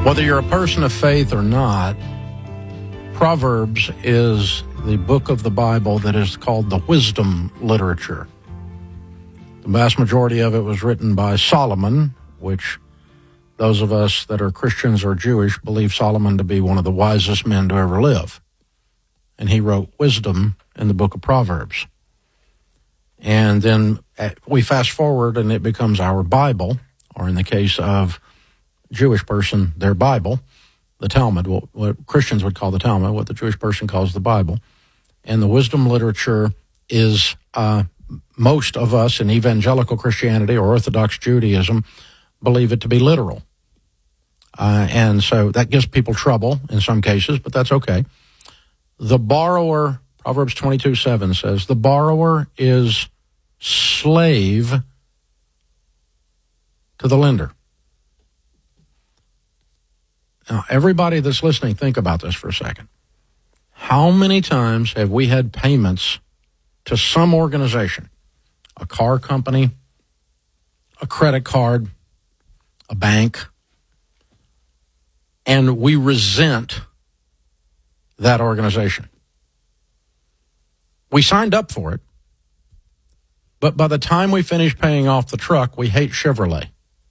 Whether you're a person of faith or not, Proverbs is the book of the Bible that is called the wisdom literature. The vast majority of it was written by Solomon, which those of us that are Christians or Jewish believe Solomon to be one of the wisest men to ever live. And he wrote wisdom in the book of Proverbs. And then we fast forward and it becomes our Bible, or in the case of Jewish person, their Bible, the Talmud, what Christians would call the Talmud, what the Jewish person calls the Bible. And the wisdom literature is, most of us in evangelical Christianity or Orthodox Judaism believe it to be literal. And so that gives people trouble in some cases, but that's okay. The borrower, Proverbs 22:7 says, the borrower is slave to the lender. Now, everybody that's listening, think about this for a second. How many times have we had payments to some organization, a car company, a credit card, a bank, and we resent that organization? We signed up for it, but by the time we finish paying off the truck, we hate Chevrolet.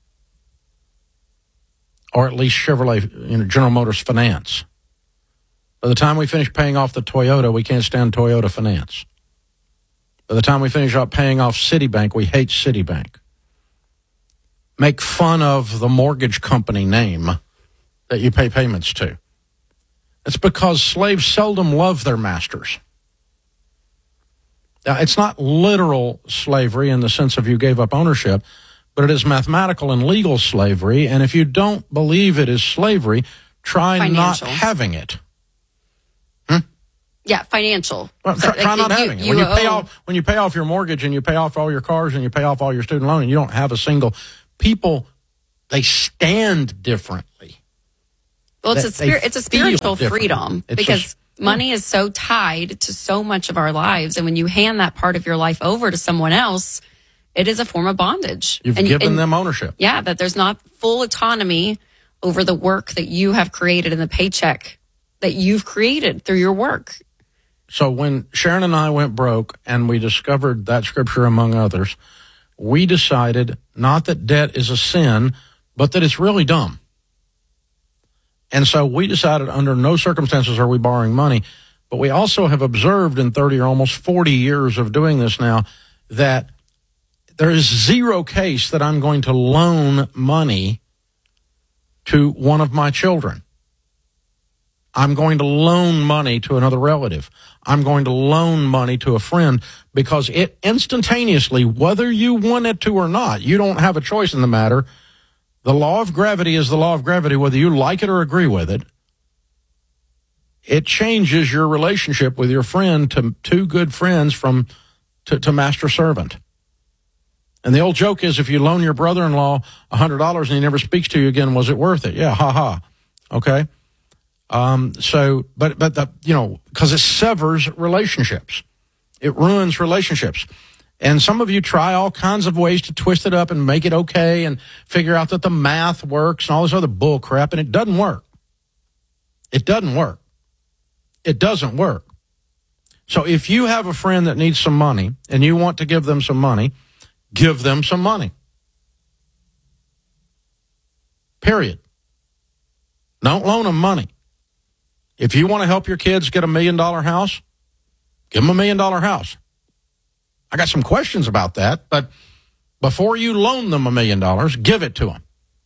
Or at least Chevrolet, General Motors Finance. By the time we finish paying off the Toyota, we can't stand Toyota Finance. By the time we finish up paying off Citibank, we hate Citibank. Make fun of the mortgage company name that you pay payments to. It's because slaves seldom love their masters. Now, it's not literal slavery in the sense of you gave up ownership, but it is mathematical and legal slavery, and if you don't believe it is slavery, try financial. Not having it. Yeah, financial. Well, try not having it. When you pay off your mortgage and you pay off all your cars and you pay off all your student loan and you don't have a single, people, they stand differently. Well, it's a spiritual freedom because money is so tied to so much of our lives, and when you hand that part of your life over to someone else, it is a form of bondage. You've given them ownership. Yeah, that there's not full autonomy over the work that you have created and the paycheck that you've created through your work. So when Sharon and I went broke and we discovered that scripture among others, we decided not that debt is a sin, but that it's really dumb. And so we decided under no circumstances are we borrowing money. But we also have observed in 30 or almost 40 years of doing this now that there is zero case that I'm going to loan money to one of my children. I'm going to loan money to another relative. I'm going to loan money to a friend because it instantaneously, whether you want it to or not, you don't have a choice in the matter. The law of gravity is the law of gravity, whether you like it or agree with it. It changes your relationship with your friend to two good friends to master-servant. And the old joke is if you loan your brother-in-law $100 and he never speaks to you again, was it worth it? Yeah, ha. Okay? Because it severs relationships. It ruins relationships. And some of you try all kinds of ways to twist it up and make it okay and figure out that the math works and all this other bull crap, and it doesn't work. It doesn't work. It doesn't work. So if you have a friend that needs some money and you want to give them some money, give them some money. Period. Don't loan them money. If you want to help your kids get $1 million house, give them $1 million house. I got some questions about that, but before you loan them $1 million, give it to them.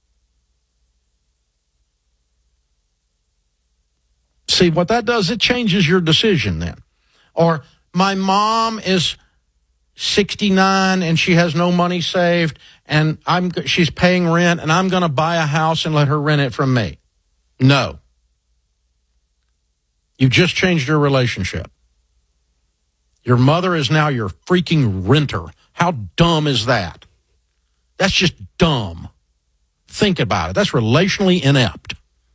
See, what that does, it changes your decision then. Or my mom is 69 and she has no money saved and she's paying rent and I'm going to buy a house and let her rent it from me. No. You just changed your relationship. Your mother is now your freaking renter. How dumb is that? That's just dumb. Think about it. That's relationally inept.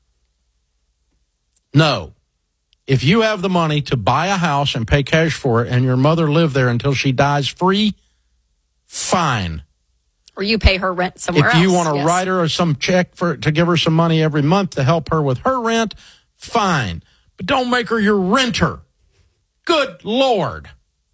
No. If you have the money to buy a house and pay cash for it and your mother lived there until she dies free, fine. Or you pay her rent somewhere else. If you want to write her some check to give her some money every month to help her with her rent, fine. But don't make her your renter. Good Lord.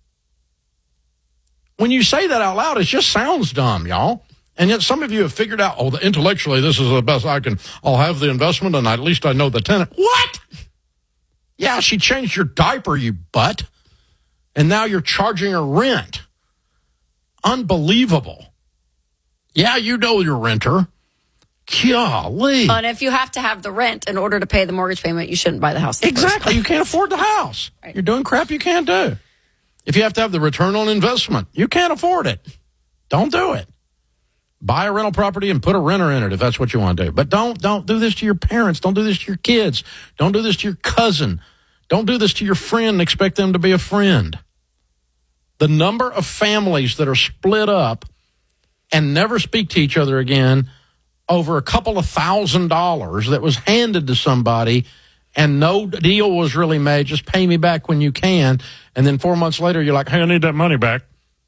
When you say that out loud, it just sounds dumb, y'all. And yet some of you have figured out, intellectually, this is the best I can. I'll have the investment, and at least I know the tenant. What? Yeah, she changed your diaper, you butt. And now you're charging her rent. Unbelievable. Yeah, you know your renter. Golly. And if you have to have the rent in order to pay the mortgage payment, you shouldn't buy the house. Exactly. You can't afford the house. Right. You're doing crap you can't do. If you have to have the return on investment, you can't afford it. Don't do it. Buy a rental property and put a renter in it if that's what you want to do. But don't do this to your parents. Don't do this to your kids. Don't do this to your cousin. Don't do this to your friend and expect them to be a friend. The number of families that are split up and never speak to each other again over a couple of $1,000s that was handed to somebody and no deal was really made, just pay me back when you can, and then 4 months later you're like, hey, I need that money back.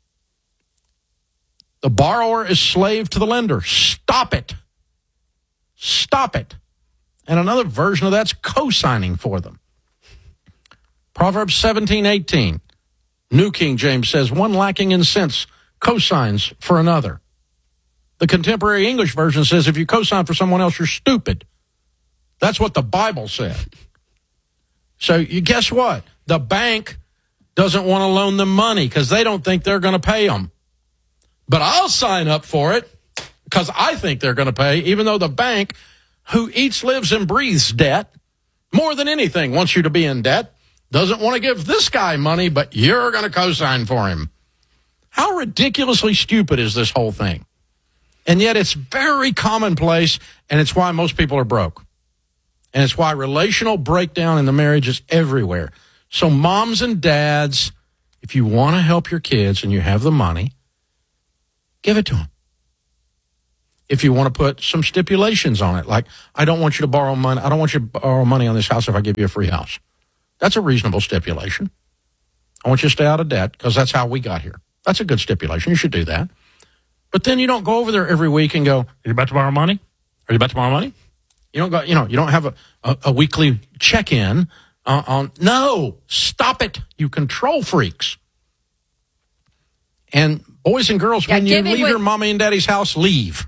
The borrower is slave to the lender. Stop it. Stop it. And another version of that's co-signing for them. Proverbs 17:18. New King James says, one lacking in sense co-signs for another. The Contemporary English Version says, if you co-sign for someone else, you're stupid. That's what the Bible said. So you guess what? The bank doesn't want to loan them money because they don't think they're going to pay them. But I'll sign up for it because I think they're going to pay, even though the bank, who eats, lives, and breathes debt, more than anything wants you to be in debt, doesn't want to give this guy money, but you're going to co-sign for him. How ridiculously stupid is this whole thing? And yet it's very commonplace, and it's why most people are broke. And it's why relational breakdown in the marriage is everywhere. So moms and dads, if you want to help your kids and you have the money, give it to them. If you want to put some stipulations on it, like, I don't want you to borrow money. I don't want you to borrow money on this house if I give you a free house. That's a reasonable stipulation. I want you to stay out of debt because that's how we got here. That's a good stipulation. You should do that. But then you don't go over there every week and go, are you about to borrow money? Are you about to borrow money? You don't go, you don't have a weekly check-in on, no, stop it. You control freaks. And boys and girls, when you leave your mommy and daddy's house, leave.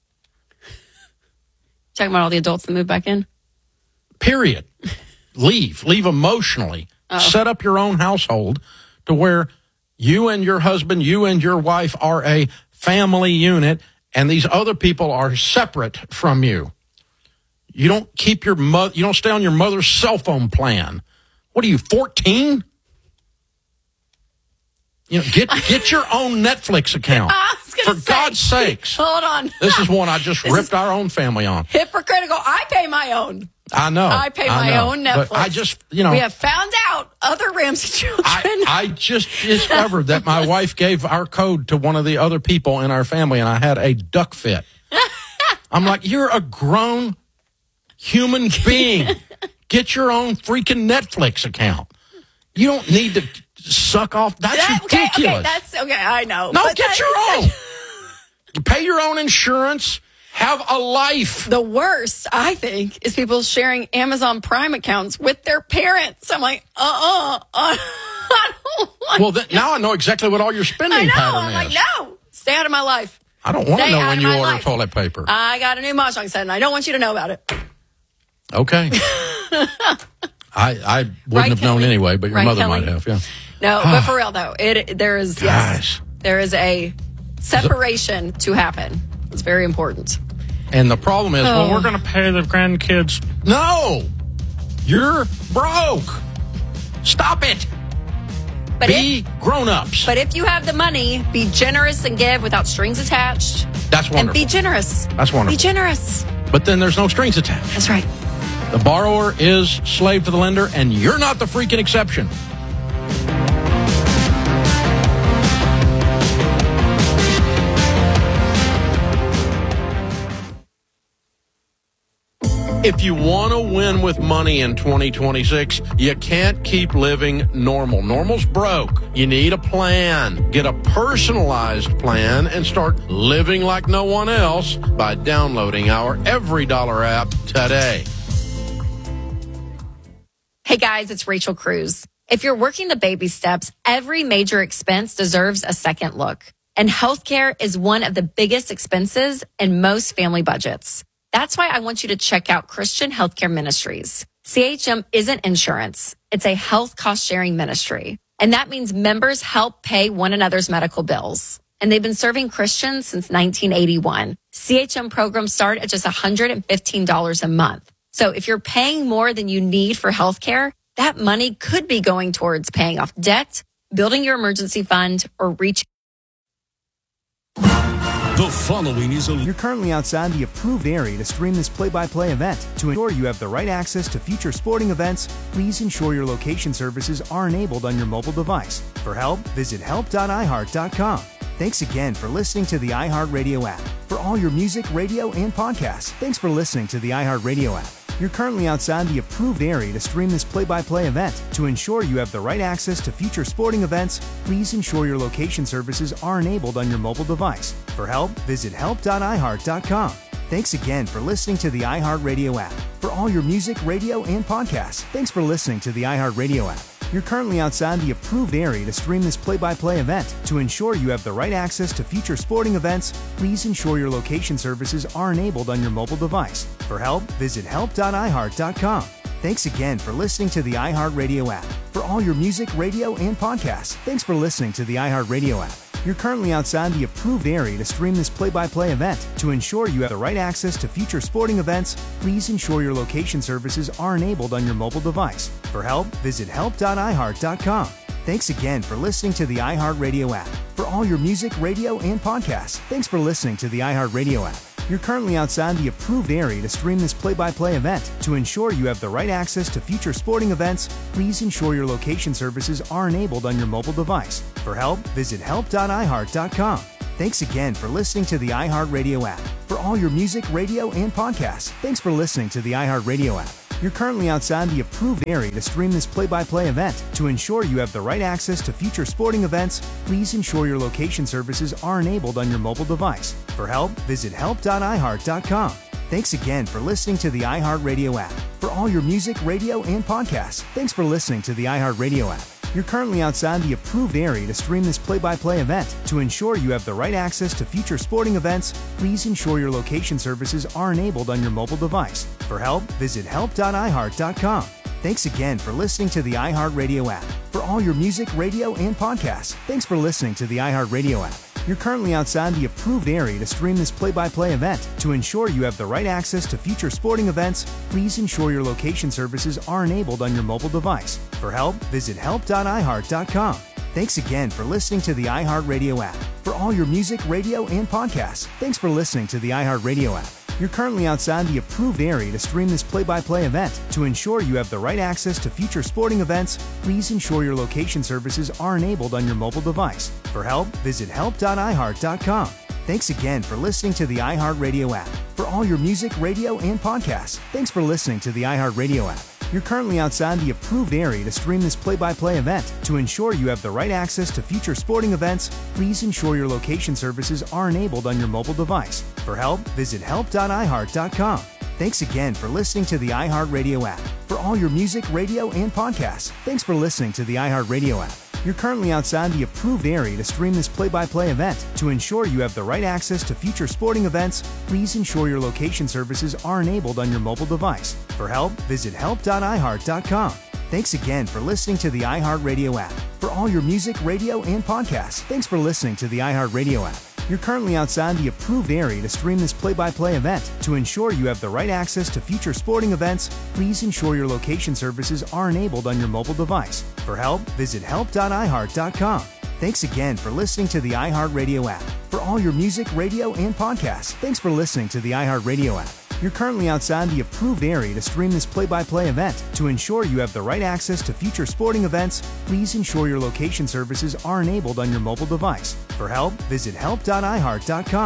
Talking about all the adults that move back in? Period. Leave emotionally. Set up your own household to where you and your husband, you and your wife are a family unit, and these other people are separate from you. You don't keep you don't stay on your mother's cell phone plan. What are you, 14? Get your own Netflix account. For God's sakes. Hold on. This is one I just ripped our own family on. Hypocritical. I pay my own. I know. I pay my own Netflix. But I just, we have found out other Ramsey children. I just discovered that my wife gave our code to one of the other people in our family, and I had a duck fit. I'm like, you're a grown human being. Get your own freaking Netflix account. You don't need to suck off. That's ridiculous. Okay, I know. No, get your own. You pay your own insurance. Have a life. The worst, I think, is people sharing Amazon Prime accounts with their parents. I'm like, I don't want Well, now I know exactly what all your spending pattern is. I'm like, no, stay out of my life. I don't want to know when you order toilet paper. I got a new Mahjong set, and I don't want you to know about it. Okay. I wouldn't have known anyway, but your mother might have, yeah. No, but for real, though, there is a separation to happen. It's very important. And the problem is, we're going to pay the grandkids. No! You're broke. Stop it. Be grown-ups. But if you have the money, be generous and give without strings attached. That's wonderful. And be generous. That's wonderful. Be generous. But then there's no strings attached. That's right. The borrower is slave to the lender, and you're not the freaking exception. If you want to win with money in 2026, you can't keep living normal. Normal's broke. You need a plan. Get a personalized plan and start living like no one else by downloading our Every Dollar app today. Hey guys, it's Rachel Cruz. If you're working the baby steps, every major expense deserves a second look. And healthcare is one of the biggest expenses in most family budgets. That's why I want you to check out Christian Healthcare Ministries. CHM isn't insurance. It's a health cost sharing ministry. And that means members help pay one another's medical bills. And they've been serving Christians since 1981. CHM programs start at just $115 a month. So if you're paying more than you need for healthcare, that money could be going towards paying off debt, building your emergency fund, or reaching. The following is You're currently outside the approved area to stream this play-by-play event. To ensure you have the right access to future sporting events, please ensure your location services are enabled on your mobile device. For help, visit help.iheart.com. Thanks again for listening to the iHeartRadio app. For all your music, radio, and podcasts, thanks for listening to the iHeartRadio app. You're currently outside the approved area to stream this play-by-play event. To ensure you have the right access to future sporting events, please ensure your location services are enabled on your mobile device. For help, visit help.iheart.com. Thanks again for listening to the iHeartRadio app. For all your music, radio, and podcasts, thanks for listening to the iHeartRadio app. You're currently outside the approved area to stream this play-by-play event. To ensure you have the right access to future sporting events, please ensure your location services are enabled on your mobile device. For help, visit help.iheart.com. Thanks again for listening to the iHeartRadio app. For all your music, radio, and podcasts, thanks for listening to the iHeartRadio app. You're currently outside the approved area to stream this play-by-play event. To ensure you have the right access to future sporting events, please ensure your location services are enabled on your mobile device. For help, visit help.iheart.com. Thanks again for listening to the iHeartRadio app. For all your music, radio, and podcasts, thanks for listening to the iHeartRadio app. You're currently outside the approved area to stream this play-by-play event. To ensure you have the right access to future sporting events, please ensure your location services are enabled on your mobile device. For help, visit help.iheart.com. Thanks again for listening to the iHeartRadio app. For all your music, radio, and podcasts, thanks for listening to the iHeartRadio app. You're currently outside the approved area to stream this play-by-play event. To ensure you have the right access to future sporting events, please ensure your location services are enabled on your mobile device. For help, visit help.iheart.com. Thanks again for listening to the iHeartRadio app. For all your music, radio, and podcasts, thanks for listening to the iHeartRadio app. You're currently outside the approved area to stream this play-by-play event. To ensure you have the right access to future sporting events, please ensure your location services are enabled on your mobile device. For help, visit help.iheart.com. Thanks again for listening to the iHeartRadio app. For all your music, radio, and podcasts, thanks for listening to the iHeartRadio app. You're currently outside the approved area to stream this play-by-play event. To ensure you have the right access to future sporting events, please ensure your location services are enabled on your mobile device. For help, visit help.iheart.com. Thanks again for listening to the iHeartRadio app. For all your music, radio, and podcasts, thanks for listening to the iHeartRadio app. You're currently outside the approved area to stream this play-by-play event. To ensure you have the right access to future sporting events, please ensure your location services are enabled on your mobile device. For help, visit help.iheart.com. Thanks again for listening to the iHeartRadio app. For all your music, radio, and podcasts, thanks for listening to the iHeartRadio app. You're currently outside the approved area to stream this play-by-play event. To ensure you have the right access to future sporting events, please ensure your location services are enabled on your mobile device. For help, visit help.iheart.com. Thanks again for listening to the iHeartRadio app. For all your music, radio, and podcasts, thanks for listening to the iHeartRadio app. You're currently outside the approved area to stream this play-by-play event. To ensure you have the right access to future sporting events, please ensure your location services are enabled on your mobile device. For help, visit help.iheart.com. Thanks again for listening to the iHeartRadio app. For all your music, radio, and podcasts, thanks for listening to the iHeartRadio app. You're currently outside the approved area to stream this play-by-play event. To ensure you have the right access to future sporting events, please ensure your location services are enabled on your mobile device. For help, visit help.iheart.com. Thanks again for listening to the iHeartRadio app. For all your music, radio, and podcasts, thanks for listening to the iHeartRadio app. You're currently outside the approved area to stream this play-by-play event. To ensure you have the right access to future sporting events, please ensure your location services are enabled on your mobile device. For help, visit help.iheart.com.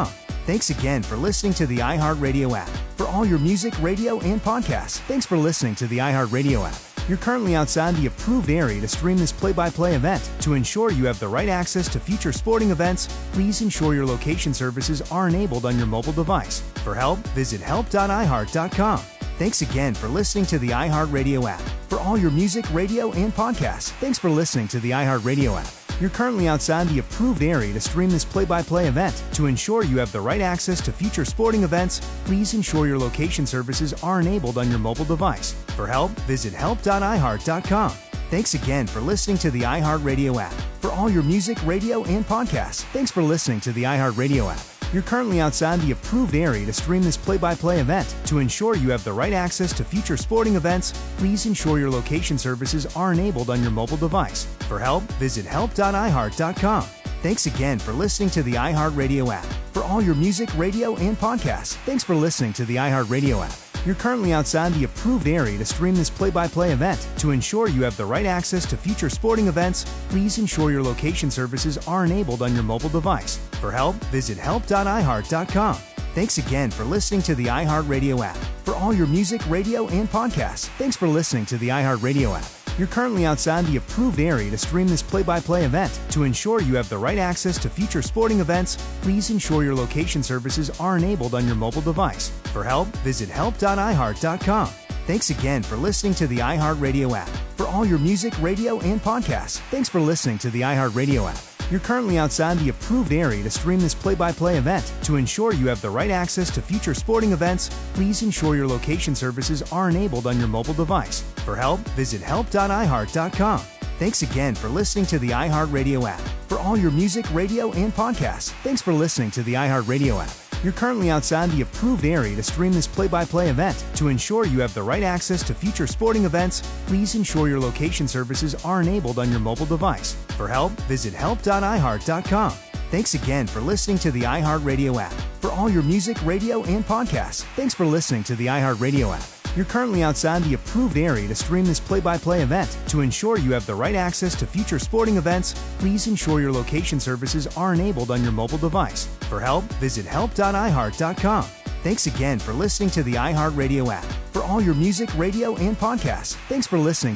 Thanks again for listening to the iHeartRadio app. For all your music, radio, and podcasts, thanks for listening to the iHeartRadio app. You're currently outside the approved area to stream this play-by-play event. To ensure you have the right access to future sporting events, please ensure your location services are enabled on your mobile device. For help, visit help.iheart.com. Thanks again for listening to the iHeartRadio app. For all your music, radio, and podcasts, thanks for listening to the iHeartRadio app. You're currently outside the approved area to stream this play-by-play event. To ensure you have the right access to future sporting events, please ensure your location services are enabled on your mobile device. For help, visit help.iheart.com. Thanks again for listening to the iHeartRadio app. For all your music, radio, and podcasts, thanks for listening to the iHeartRadio app. You're currently outside the approved area to stream this play-by-play event. To ensure you have the right access to future sporting events, please ensure your location services are enabled on your mobile device. For help, visit help.iheart.com. Thanks again for listening to the iHeartRadio app. For all your music, radio, and podcasts, thanks for listening to the iHeartRadio app. You're currently outside the approved area to stream this play-by-play event. To ensure you have the right access to future sporting events, please ensure your location services are enabled on your mobile device. For help, visit help.iheart.com. Thanks again for listening to the iHeartRadio app. For all your music, radio, and podcasts, thanks for listening to the iHeartRadio app. You're currently outside the approved area to stream this play-by-play event. To ensure you have the right access to future sporting events, please ensure your location services are enabled on your mobile device. For help, visit help.iheart.com. Thanks again for listening to the iHeartRadio app. For all your music, radio, and podcasts, thanks for listening to the iHeartRadio app. You're currently outside the approved area to stream this play-by-play event. To ensure you have the right access to future sporting events, please ensure your location services are enabled on your mobile device. For help, visit help.iheart.com. Thanks again for listening to the iHeartRadio app. For all your music, radio, and podcasts, thanks for listening to the iHeartRadio app. You're currently outside the approved area to stream this play-by-play event. To ensure you have the right access to future sporting events, please ensure your location services are enabled on your mobile device. For help, visit help.iheart.com. Thanks again for listening to the iHeartRadio app. For all your music, radio, and podcasts, thanks for listening to the iHeartRadio app. You're currently outside the approved area to stream this play-by-play event. To ensure you have the right access to future sporting events, please ensure your location services are enabled on your mobile device. For help, visit help.iheart.com. Thanks again for listening to the iHeartRadio app. For all your music, radio, and podcasts, thanks for listening.